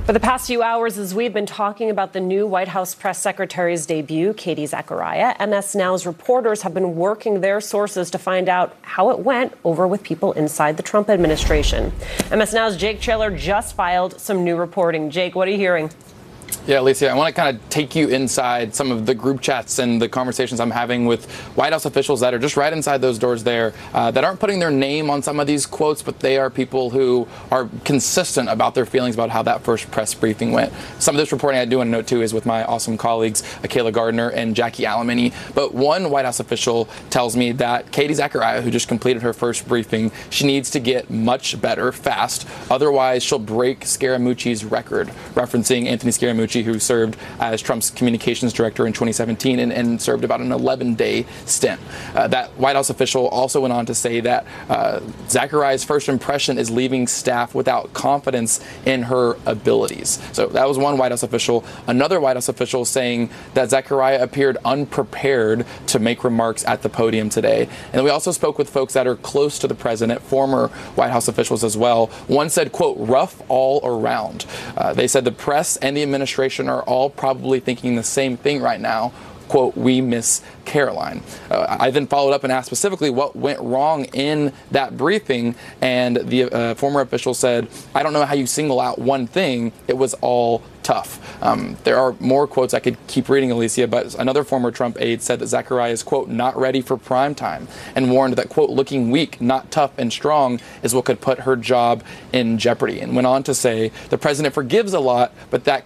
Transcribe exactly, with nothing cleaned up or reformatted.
For the past few hours, as we've been talking about the new White House press secretary's debut, Katie Zachariah, M S Now's reporters have been working their sources to find out how it went over with people inside the Trump administration. M S Now's Jake Traylor just filed some new reporting. Jake, what are you hearing? Yeah, Alicia, I want to kind of take you inside some of the group chats and the conversations I'm having with White House officials that are just right inside those doors there, uh, that aren't putting their name on some of these quotes, but they are people who are consistent about their feelings about how that first press briefing went. Some of this reporting I do want to note, too, is with my awesome colleagues, Kayla Gardner and Jackie Alamany. But one White House official tells me that Katie Zachariah, who just completed her first briefing, she needs to get much better fast. Otherwise, she'll break Scaramucci's record, referencing Anthony Scaramucci, who served as Trump's communications director in twenty seventeen and, and served about an eleven day stint. Uh, that White House official also went on to say that uh, Zachariah's first impression is leaving staff without confidence in her abilities. So that was one White House official. Another White House official saying that Zachariah appeared unprepared to make remarks at the podium today. And we also spoke with folks that are close to the president, former White House officials as well. One said, quote, rough all around. Uh, they said the press and the administration are all probably thinking the same thing right now. Quote, we miss Caroline. Uh, I then followed up and asked specifically what went wrong in that briefing, and the uh, former official said, I don't know how you single out one thing. It was all tough. Um, there are more quotes I could keep reading, Alicia, but another former Trump aide said that Zachariah is, quote, not ready for prime time, and warned that, quote, looking weak, not tough and strong is what could put her job in jeopardy, and went on to say the president forgives a lot, but that